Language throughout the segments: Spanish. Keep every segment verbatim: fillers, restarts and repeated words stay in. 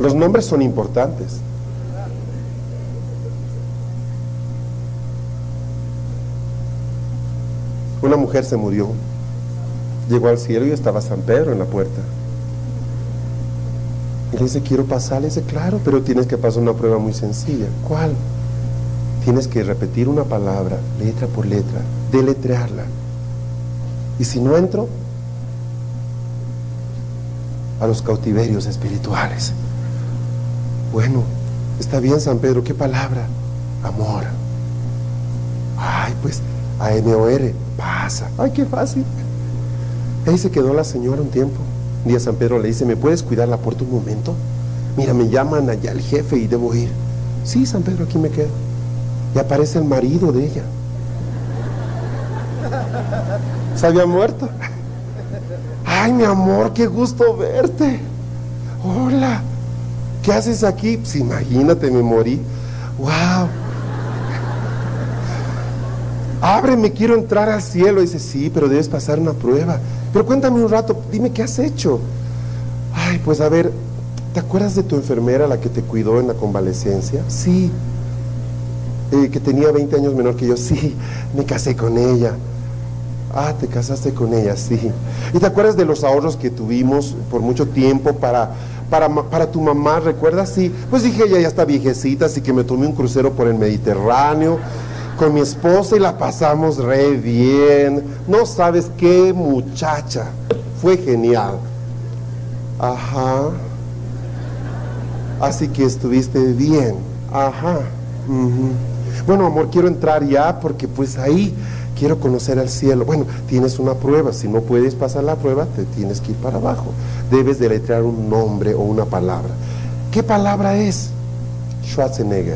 Los nombres son importantes. Una mujer se murió, llegó al cielo y estaba San Pedro en la puerta. Y le dice, quiero pasar. Le dice, claro, pero tienes que pasar una prueba muy sencilla. ¿Cuál? Tienes que repetir una palabra, letra por letra, deletrearla. Y si no entro, a los cautiverios espirituales. Bueno, está bien, San Pedro, ¿qué palabra? Amor. Ay, pues, A M O R, pasa. Ay, qué fácil. Ahí se quedó la señora un tiempo. Un día San Pedro le dice, ¿me puedes cuidar la puerta un momento? Mira, me llaman allá el jefe y debo ir. Sí, San Pedro, aquí me quedo. Y aparece el marido de ella. Se había muerto. Ay, mi amor, qué gusto verte. Hola, ¿qué haces aquí? Pues imagínate, me morí. Wow. Ábreme, quiero entrar al cielo. Dice, sí, pero debes pasar una prueba. Pero cuéntame un rato, dime, ¿qué has hecho? Ay, pues a ver, ¿te acuerdas de tu enfermera, la que te cuidó en la convalecencia? Sí. Eh, que tenía veinte años menor que yo. Sí, me casé con ella. Ah, te casaste con ella, sí. ¿Y te acuerdas de los ahorros que tuvimos por mucho tiempo para, para, para tu mamá? ¿Recuerdas? Sí. Pues dije, ella ya está viejecita, así que me tomé un crucero por el Mediterráneo con mi esposa y la pasamos re bien. No sabes qué muchacha. Fue genial. Ajá. Así que estuviste bien. Ajá. Uh-huh. Bueno, amor, quiero entrar ya porque pues ahí quiero conocer al cielo. Bueno, tienes una prueba. Si no puedes pasar la prueba, te tienes que ir para abajo. Debes deletrear un nombre o una palabra. ¿Qué palabra es? Schwarzenegger.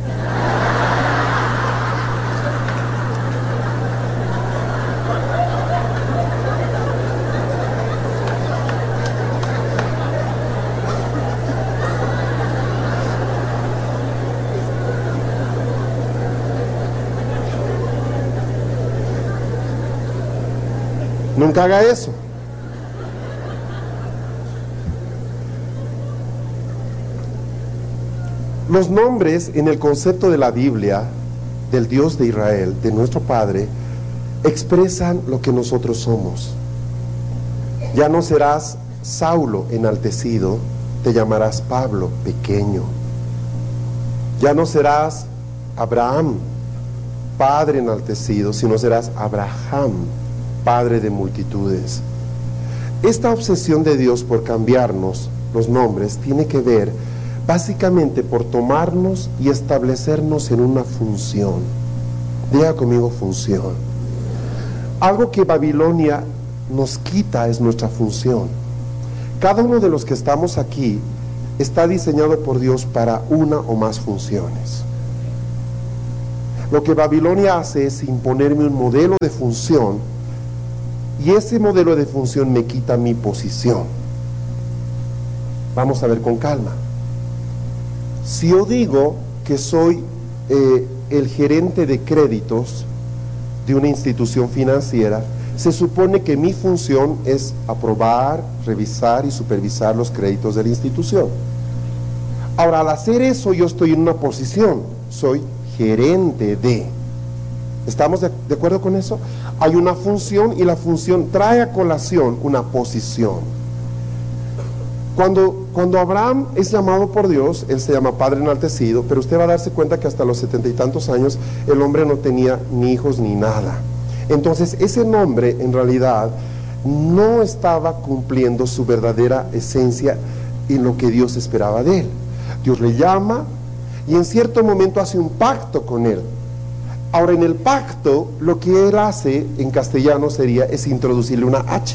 Nunca haga eso. Los nombres en el concepto de la Biblia, del Dios de Israel, de nuestro Padre, expresan lo que nosotros somos. Ya no serás Saulo enaltecido, te llamarás Pablo pequeño. Ya no serás Abraham, padre enaltecido, sino serás Abraham, Padre de multitudes. Esta obsesión de Dios por cambiarnos los nombres tiene que ver básicamente por tomarnos y establecernos en una función. Diga conmigo, función. Algo que Babilonia nos quita es nuestra función. Cada uno de los que estamos aquí está diseñado por Dios para una o más funciones. Lo que Babilonia hace es imponerme un modelo de función, y ese modelo de función me quita mi posición. Vamos a ver con calma. Si yo digo que soy eh, el gerente de créditos de una institución financiera, se supone que mi función es aprobar, revisar y supervisar los créditos de la institución. Ahora, al hacer eso, yo estoy en una posición, soy gerente de. ¿Estamos de, de acuerdo con eso? Hay una función y la función trae a colación una posición. Cuando, cuando Abraham es llamado por Dios, él se llama Padre enaltecido, pero usted va a darse cuenta que hasta los setenta y tantos años el hombre no tenía ni hijos ni nada. Entonces ese nombre en realidad no estaba cumpliendo su verdadera esencia en lo que Dios esperaba de él. Dios le llama y en cierto momento hace un pacto con él. Ahora, en el pacto, lo que él hace en castellano sería, es introducirle una H.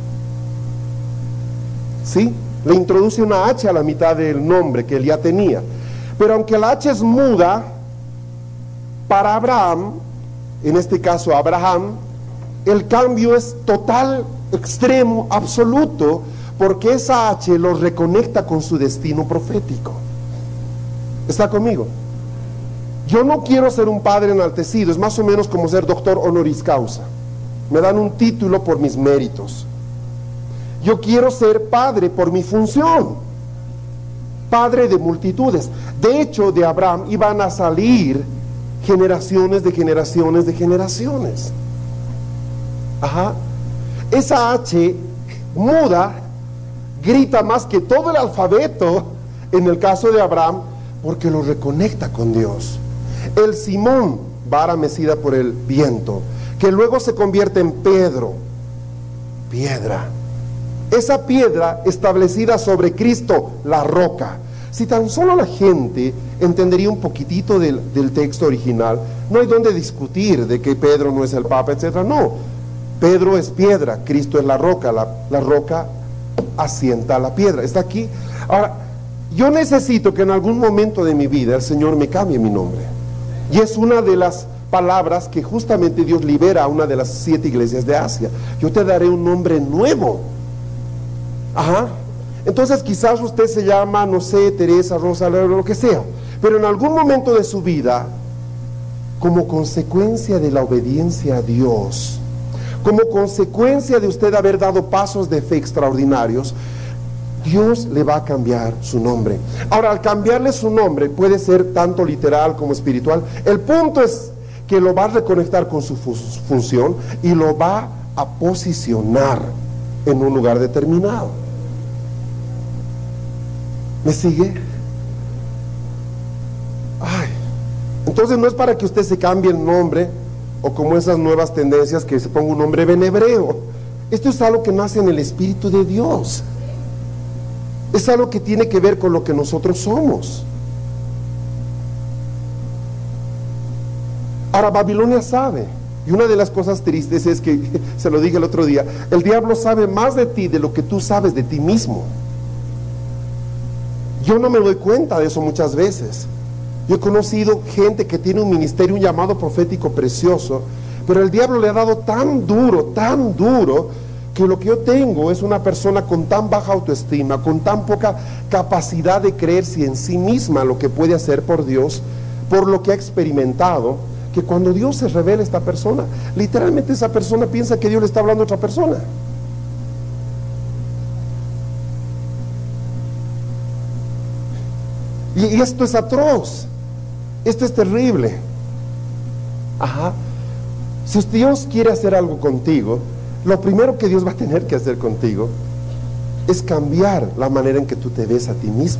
¿Sí? Le introduce una H a la mitad del nombre que él ya tenía. Pero aunque la H es muda, para Abraham, en este caso Abraham, el cambio es total, extremo, absoluto, porque esa H lo reconecta con su destino profético. ¿Está conmigo? Yo no quiero ser un padre enaltecido, es más o menos como ser doctor honoris causa. Me dan un título por mis méritos. Yo quiero ser padre por mi función. padre de multitudes. De hecho, de Abraham iban a salir generaciones de generaciones de generaciones. Ajá. Esa H muda grita más que todo el alfabeto en el caso de Abraham, porque lo reconecta con Dios. El Simón, vara mecida por el viento, que luego se convierte en Pedro, piedra. Esa piedra establecida sobre Cristo, la roca. Si tan solo la gente entendería un poquitito del, del texto original, no hay donde discutir de que Pedro no es el Papa, etcétera. No, Pedro es piedra, Cristo es la roca, la, la roca asienta la piedra. Está aquí. Ahora, yo necesito que en algún momento de mi vida el Señor me cambie mi nombre. Y es una de las palabras que justamente Dios libera a una de las siete iglesias de Asia. Yo te daré un nombre nuevo. Ajá. Entonces quizás usted se llama, no sé, Teresa, Rosa, lo que sea, pero en algún momento de su vida, como consecuencia de la obediencia a Dios, como consecuencia de usted haber dado pasos de fe extraordinarios, Dios le va a cambiar su nombre. Ahora, al cambiarle su nombre, puede ser tanto literal como espiritual. El punto es que lo va a reconectar con su fu- función y lo va a posicionar en un lugar determinado. ¿Me sigue? Ay, entonces no es para que usted se cambie el nombre, o como esas nuevas tendencias que se ponga un nombre benebreo. Esto es algo que nace en el Espíritu de Dios. Es algo que tiene que ver con lo que nosotros somos. Ahora, Babilonia sabe, y una de las cosas tristes es que, se lo dije el otro día, el diablo sabe más de ti de lo que tú sabes de ti mismo. Yo no me doy cuenta de eso muchas veces. Yo he conocido gente que tiene un ministerio, un llamado profético precioso, pero el diablo le ha dado tan duro, tan duro, que lo que yo tengo es una persona con tan baja autoestima, con tan poca capacidad de creerse en sí misma lo que puede hacer por Dios, por lo que ha experimentado, que cuando Dios se revela a esta persona, literalmente esa persona piensa que Dios le está hablando a otra persona. Y, y esto es atroz, esto es terrible. Ajá. Si Dios quiere hacer algo contigo, lo primero que Dios va a tener que hacer contigo es cambiar la manera en que tú te ves a ti mismo.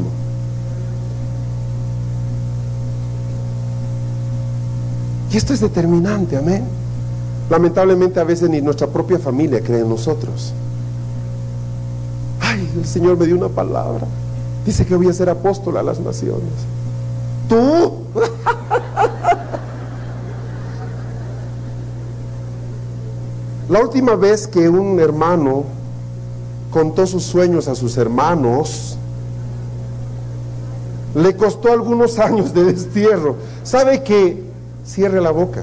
Y esto es determinante, amén. Lamentablemente a veces ni nuestra propia familia cree en nosotros. Ay, el Señor me dio una palabra. Dice que voy a ser apóstol a las naciones. ¿Tú? La última vez que un hermano contó sus sueños a sus hermanos, le costó algunos años de destierro. ¿Sabe qué? Cierre la boca.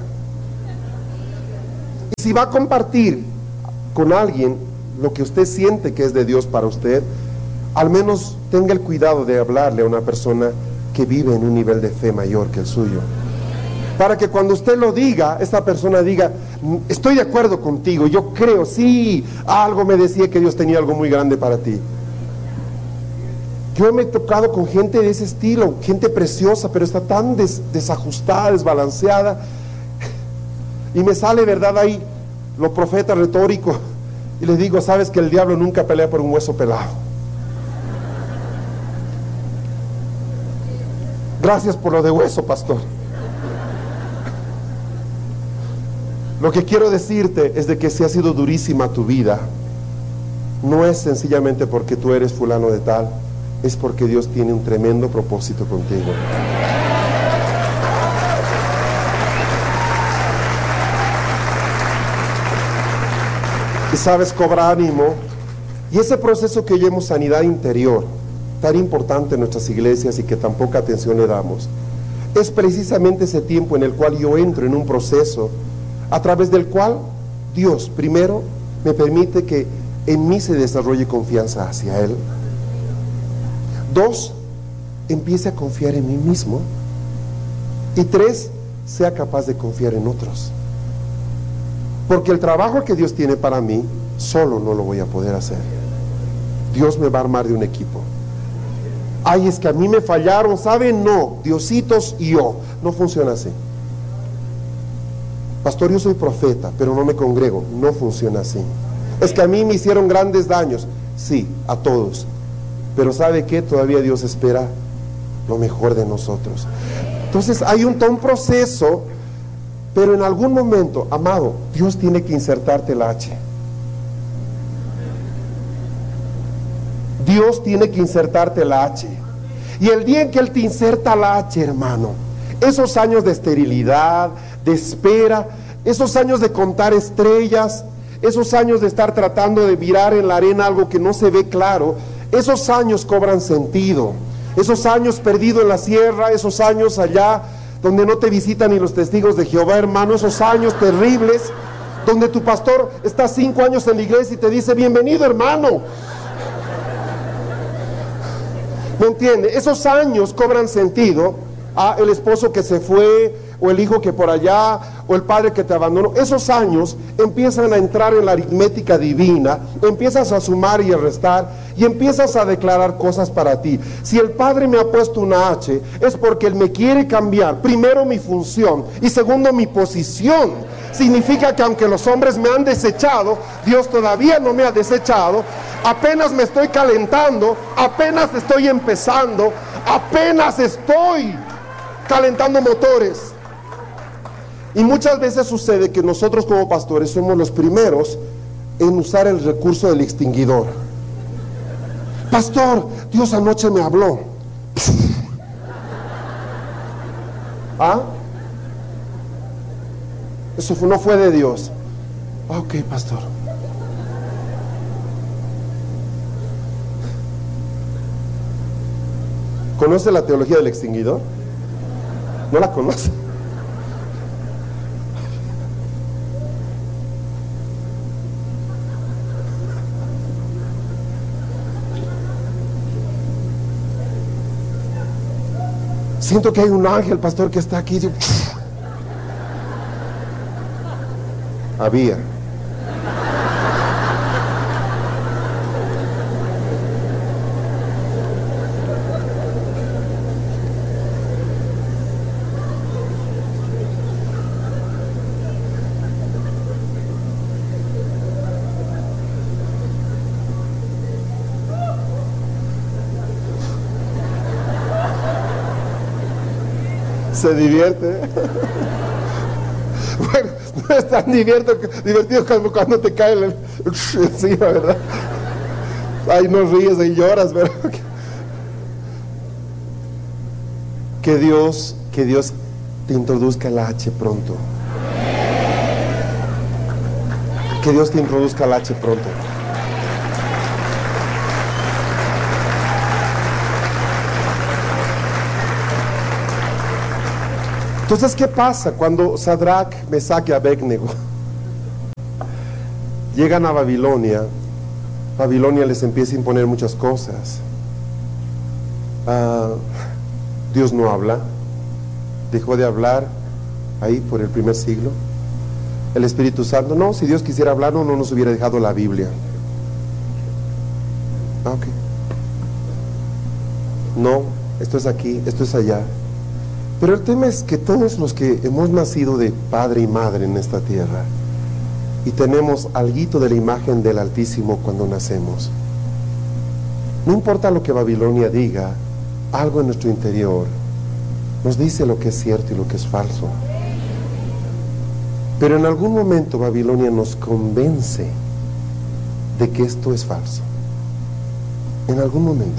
Y si va a compartir con alguien lo que usted siente que es de Dios para usted, al menos tenga el cuidado de hablarle a una persona que vive en un nivel de fe mayor que el suyo, para que cuando usted lo diga, esta persona diga: estoy de acuerdo contigo, yo creo, sí, algo me decía que Dios tenía algo muy grande para ti. Yo me he tocado con gente de ese estilo, gente preciosa, pero está tan des, desajustada, desbalanceada, y me sale, verdad, ahí lo profeta retórico, y les digo: sabes que el diablo nunca pelea por un hueso pelado. Gracias por lo de hueso, pastor. Lo que quiero decirte es de que si ha sido durísima tu vida, no es sencillamente porque tú eres fulano de tal, es porque Dios tiene un tremendo propósito contigo. Y sabes, cobra ánimo. Y ese proceso que llamamos sanidad interior, tan importante en nuestras iglesias y que tan poca atención le damos, es precisamente ese tiempo en el cual yo entro en un proceso a través del cual Dios primero me permite que en mí se desarrolle confianza hacia Él. Dos, empiece a confiar en mí mismo. Y tres, sea capaz de confiar en otros. Porque el trabajo que Dios tiene para mí, solo no lo voy a poder hacer. Dios me va a armar de un equipo. Ay, es que a mí me fallaron, ¿saben? No, Diositos y yo. No funciona así. Pastor, yo soy profeta, pero no me congrego. No funciona así. Es que a mí me hicieron grandes daños. Sí, a todos. Pero ¿sabe qué? Todavía Dios espera lo mejor de nosotros. Entonces hay un, un proceso, pero en algún momento, amado, Dios tiene que insertarte la H. Dios tiene que insertarte la H. Y el día en que Él te inserta la H, hermano, esos años de esterilidad, de espera, esos años de contar estrellas, esos años de estar tratando de mirar en la arena algo que no se ve claro, esos años cobran sentido. Esos años perdido en la sierra, esos años allá donde no te visitan ni los testigos de Jehová, hermano, esos años terribles donde tu pastor está cinco años en la iglesia y te dice: bienvenido, hermano. ¿Me entiende? Esos años cobran sentido. Ah, el esposo que se fue, o el hijo que por allá, o el padre que te abandonó. Esos años empiezan a entrar en la aritmética divina, empiezas a sumar y a restar, y empiezas a declarar cosas para ti. Si el Padre me ha puesto una H, es porque Él me quiere cambiar, primero mi función, y segundo mi posición. Significa que aunque los hombres me han desechado, Dios todavía no me ha desechado. Apenas me estoy calentando, apenas estoy empezando, apenas estoy calentando motores. Y muchas veces sucede que nosotros como pastores somos los primeros en usar el recurso del extinguidor. Pastor, Dios anoche me habló. ¿Ah? Eso no fue de Dios. Ok, pastor. ¿Conoce la teología del extinguidor? ¿No la conoce? Siento que hay un ángel, pastor, que está aquí. Había. Se divierte. Bueno, no es tan divertido, divertido como cuando te cae el, encima, ¿verdad? Ahí no ríes, ahí lloras, ¿verdad? Que Dios, que Dios te introduzca la H pronto. Que Dios te introduzca la H pronto. Entonces, ¿qué pasa cuando Sadrach, Mesach y Abednego llegan a Babilonia? Babilonia les empieza a imponer muchas cosas. Uh, Dios no habla, dejó de hablar ahí por el primer siglo. El Espíritu Santo, no, si Dios quisiera hablar, no, no nos hubiera dejado la Biblia. Ah, ok. No, esto es aquí, esto es allá. Pero el tema es que todos los que hemos nacido de padre y madre en esta tierra y tenemos alguito de la imagen del Altísimo cuando nacemos, no importa lo que Babilonia diga, algo en nuestro interior nos dice lo que es cierto y lo que es falso. Pero en algún momento Babilonia nos convence de que esto es falso. En algún momento.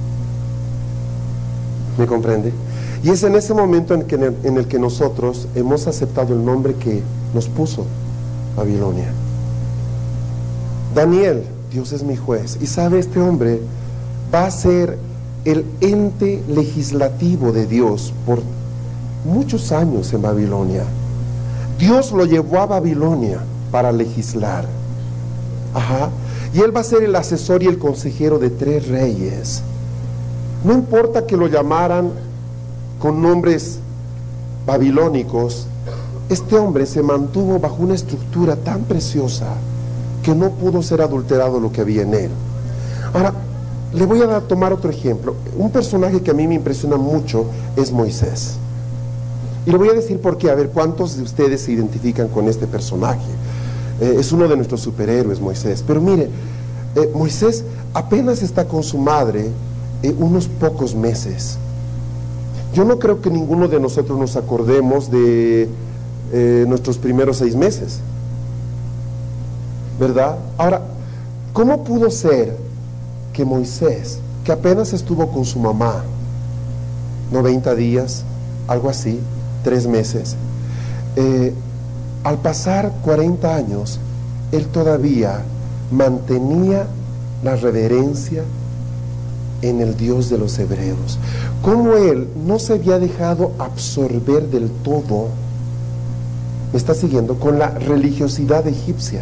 ¿Me comprende? Y es en ese momento en, que, en el que nosotros hemos aceptado el nombre que nos puso Babilonia. Daniel, Dios es mi juez. Y sabe, este hombre va a ser el ente legislativo de Dios por muchos años en Babilonia. Dios lo llevó a Babilonia para legislar. Ajá. Y él va a ser el asesor y el consejero de tres reyes. No importa que lo llamaran con nombres babilónicos, este hombre se mantuvo bajo una estructura tan preciosa que no pudo ser adulterado lo que había en él. Ahora, le voy a dar, tomar otro ejemplo. Un personaje que a mí me impresiona mucho es Moisés. Y le voy a decir por qué. A ver, ¿cuántos de ustedes se identifican con este personaje? Eh, es uno de nuestros superhéroes, Moisés. Pero mire, eh, Moisés apenas está con su madre eh, unos pocos meses. Yo no creo que ninguno de nosotros nos acordemos de eh, nuestros primeros seis meses, ¿verdad? Ahora, ¿cómo pudo ser que Moisés, que apenas estuvo con su mamá noventa días, algo así, tres meses, eh, al pasar cuarenta años, él todavía mantenía la reverencia en el Dios de los hebreos? ¿Cómo él no se había dejado absorber del todo, me está siguiendo, con la religiosidad egipcia?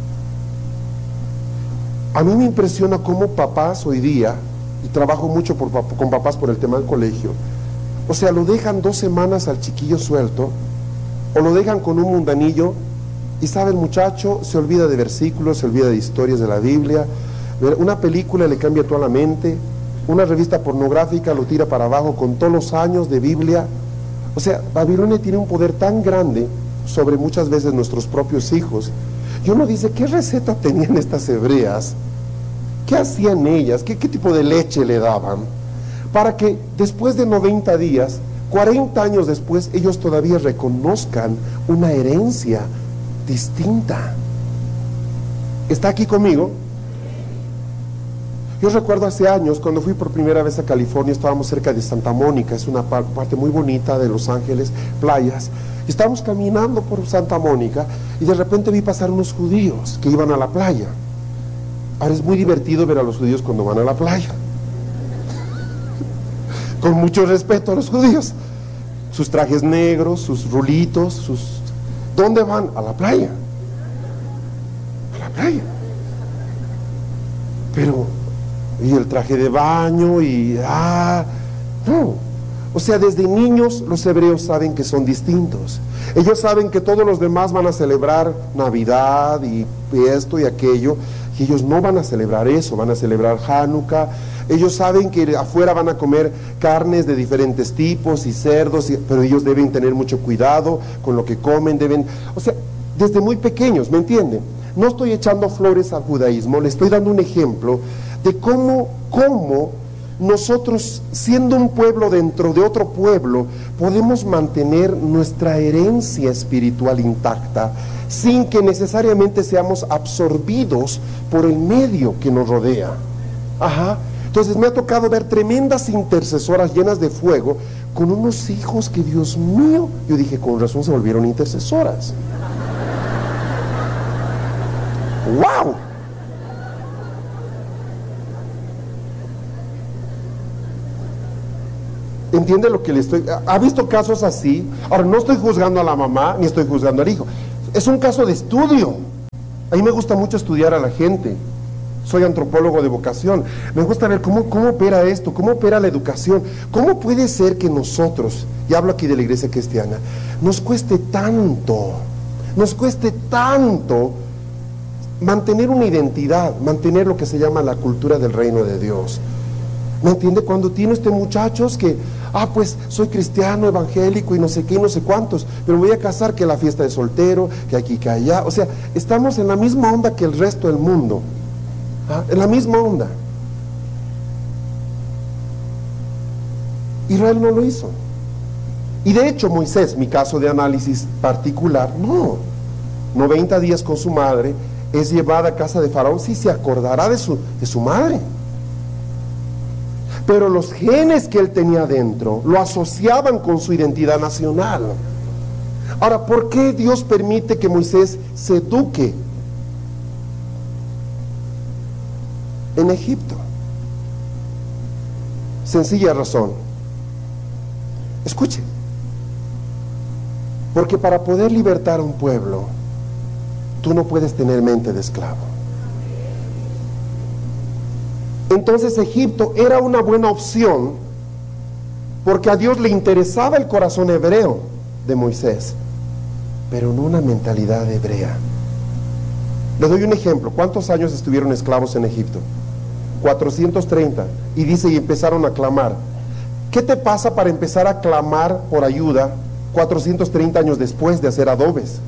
A mí me impresiona cómo papás hoy día, y trabajo mucho por, con papás por el tema del colegio, o sea, lo dejan dos semanas al chiquillo suelto, o lo dejan con un mundanillo, y sabe, el muchacho se olvida de versículos, se olvida de historias de la Biblia, una película le cambia toda la mente, una revista pornográfica lo tira para abajo con todos los años de Biblia. O sea, Babilonia tiene un poder tan grande sobre muchas veces nuestros propios hijos. Y uno dice, ¿qué receta tenían estas hebreas? ¿Qué hacían ellas? ¿Qué, qué tipo de leche le daban? Para que después de noventa días, cuarenta años después, ellos todavía reconozcan una herencia distinta. ¿Está aquí conmigo? Yo recuerdo hace años, cuando fui por primera vez a California, estábamos cerca de Santa Mónica, es una parte muy bonita de Los Ángeles, playas, y estábamos caminando por Santa Mónica, y de repente vi pasar unos judíos que iban a la playa. Ahora es muy divertido ver a los judíos cuando van a la playa, con mucho respeto a los judíos, sus trajes negros, sus rulitos, sus... ¿Dónde van? A la playa, a la playa. Pero, y el traje de baño, y, ah, no, o sea, desde niños los hebreos saben que son distintos. Ellos saben que todos los demás van a celebrar Navidad y esto y aquello, y ellos no van a celebrar eso, van a celebrar Hanukkah. Ellos saben que afuera van a comer carnes de diferentes tipos y cerdos, y, pero ellos deben tener mucho cuidado con lo que comen, deben, o sea, desde muy pequeños, ¿me entienden? No estoy echando flores al judaísmo, le estoy dando un ejemplo de cómo, cómo nosotros, siendo un pueblo dentro de otro pueblo, podemos mantener nuestra herencia espiritual intacta sin que necesariamente seamos absorbidos por el medio que nos rodea. Ajá. Entonces me ha tocado ver tremendas intercesoras llenas de fuego con unos hijos que, Dios mío, yo dije, con razón se volvieron intercesoras. ¡Wow! ¿Entiende lo que le estoy...? ¿Ha visto casos así? Ahora, no estoy juzgando a la mamá, ni estoy juzgando al hijo. Es un caso de estudio. A mí me gusta mucho estudiar a la gente. Soy antropólogo de vocación. Me gusta ver cómo, cómo opera esto, cómo opera la educación. ¿Cómo puede ser que nosotros, y hablo aquí de la iglesia cristiana, nos cueste tanto, nos cueste tanto mantener una identidad, mantener lo que se llama la cultura del reino de Dios? ¿Me entiende? Cuando tiene usted muchachos que, ah, pues soy cristiano, evangélico y no sé qué, y no sé cuántos, pero voy a casar, que la fiesta de soltero, que aquí, que allá. O sea, estamos en la misma onda que el resto del mundo. ¿Ah? En la misma onda. Israel no lo hizo. Y de hecho Moisés, mi caso de análisis particular, no. noventa días con su madre, es llevada a casa de Faraón, sí se acordará de su, de su madre. Pero los genes que él tenía dentro lo asociaban con su identidad nacional. Ahora, ¿por qué Dios permite que Moisés se eduque en Egipto? Sencilla razón. Escuche. Porque para poder libertar a un pueblo, tú no puedes tener mente de esclavo. Entonces Egipto era una buena opción porque a Dios le interesaba el corazón hebreo de Moisés, pero no una mentalidad hebrea. Le doy un ejemplo. ¿Cuántos años estuvieron esclavos en Egipto? cuatrocientos treinta, y dice, y empezaron a clamar. ¿Qué te pasa para empezar a clamar por ayuda cuatrocientos treinta años después de hacer adobes?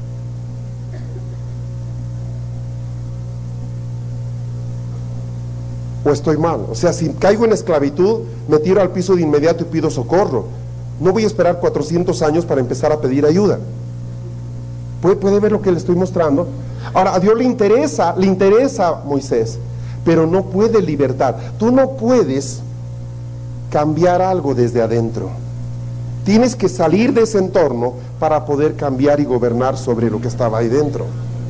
¿O estoy mal? O sea, si caigo en esclavitud, me tiro al piso de inmediato y pido socorro. No voy a esperar cuatrocientos años para empezar a pedir ayuda. ¿Puede, puede ver lo que le estoy mostrando? Ahora, a Dios le interesa, le interesa Moisés, pero no puede libertar. Tú no puedes cambiar algo desde adentro. Tienes que salir de ese entorno para poder cambiar y gobernar sobre lo que estaba ahí dentro.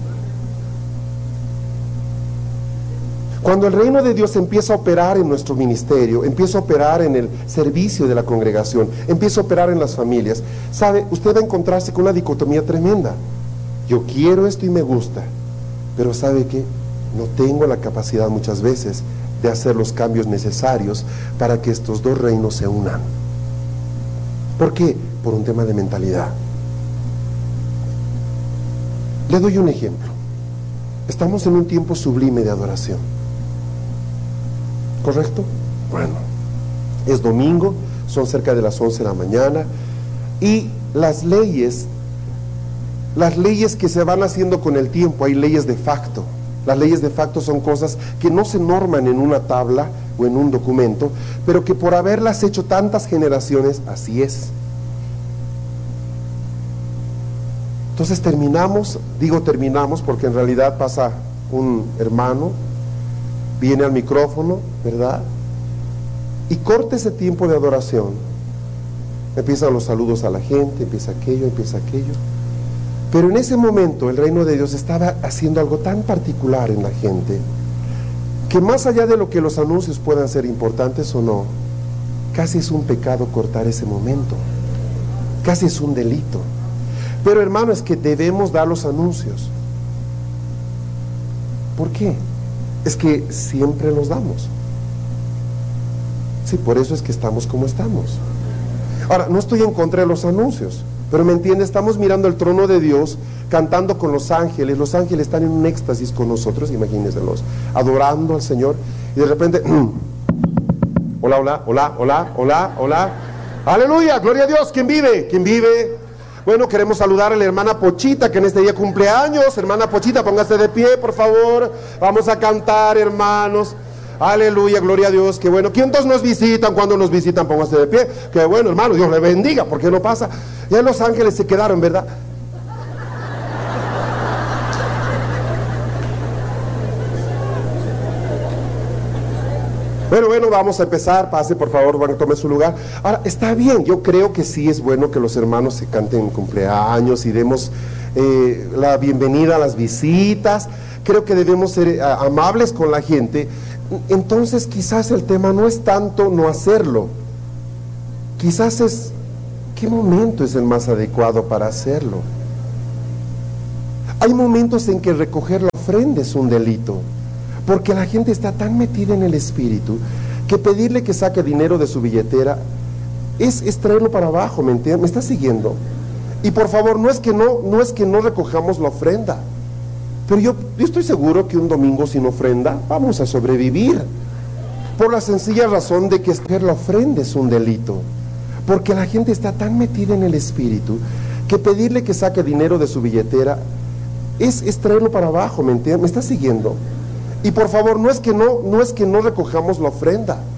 Cuando el reino de Dios empieza a operar en nuestro ministerio, empieza a operar en el servicio de la congregación, empieza a operar en las familias, ¿sabe? Usted va a encontrarse con una dicotomía tremenda. Yo quiero esto y me gusta, pero ¿sabe qué? No tengo la capacidad muchas veces de hacer los cambios necesarios para que estos dos reinos se unan. ¿Por qué? Por un tema de mentalidad. Le doy un ejemplo. Estamos en un tiempo sublime de adoración, ¿correcto? Bueno, es domingo, son cerca de las once de la mañana, y las leyes, las leyes que se van haciendo con el tiempo, hay leyes de facto. Las leyes de facto son cosas que no se norman en una tabla o en un documento, pero que por haberlas hecho tantas generaciones, así es. Entonces terminamos, digo terminamos porque en realidad pasa un hermano, viene al micrófono, ¿verdad? Y corta ese tiempo de adoración. Empiezan los saludos a la gente, empieza aquello, empieza aquello. Pero en ese momento el reino de Dios estaba haciendo algo tan particular en la gente, que más allá de lo que los anuncios puedan ser importantes o no, casi es un pecado cortar ese momento, casi es un delito. Pero hermano, es que debemos dar los anuncios. ¿Por qué? Es que siempre los damos. Sí, por eso es que estamos como estamos. Ahora, no estoy en contra de los anuncios, pero me entiende, estamos mirando el trono de Dios, cantando con los ángeles. Los ángeles están en un éxtasis con nosotros, imagínenselos, adorando al Señor, y de repente, hola, hola, hola, hola, hola, hola, aleluya, gloria a Dios. ¿Quién vive? ¿Quién vive? Bueno, queremos saludar a la hermana Pochita, que en este día cumpleaños. Hermana Pochita, póngase de pie, por favor. Vamos a cantar, hermanos. Aleluya, gloria a Dios. Qué bueno. ¿Quiénes nos visitan? Cuando nos visitan, póngase de pie. Qué bueno, hermano, Dios le bendiga. ¿Por qué no pasa? Ya los ángeles se quedaron, ¿verdad? Bueno, bueno, vamos a empezar. Pase, por favor, bueno, tome su lugar. Ahora, está bien, yo creo que sí es bueno que los hermanos se canten cumpleaños y demos eh, la bienvenida a las visitas. Creo que debemos ser eh, amables con la gente. Entonces, quizás el tema no es tanto no hacerlo. Quizás es, ¿qué momento es el más adecuado para hacerlo? Hay momentos en que recoger la ofrenda es un delito, porque la gente está tan metida en el espíritu que pedirle que saque dinero de su billetera es, es traerlo para abajo, ¿me entiendes? ¿Me está siguiendo? Y por favor, no es que no, no es que no recojamos la ofrenda, pero yo, yo estoy seguro que un domingo sin ofrenda vamos a sobrevivir, por la sencilla razón de que escoger la ofrenda es un delito, porque la gente está tan metida en el espíritu que pedirle que saque dinero de su billetera es, es traerlo para abajo, ¿me entiendes? ¿Me está siguiendo? Y por favor, no es que no, no es que no recojamos la ofrenda,